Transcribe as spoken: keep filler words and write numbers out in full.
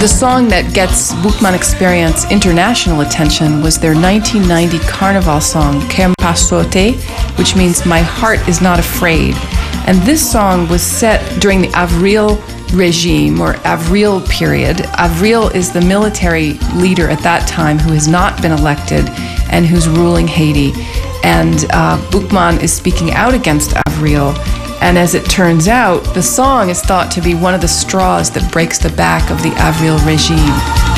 The song that gets Boukman Experience international attention was their nineteen ninety carnival song, Kem Pas Sauté, which means My Heart Is Not Afraid. And this song was set during the Avril regime or Avril period. Avril is the military leader at that time who has not been elected and who's ruling Haiti. And uh, Boukman is speaking out against Avril. And as it turns out, the song is thought to be one of the straws that breaks the back of the Avril regime.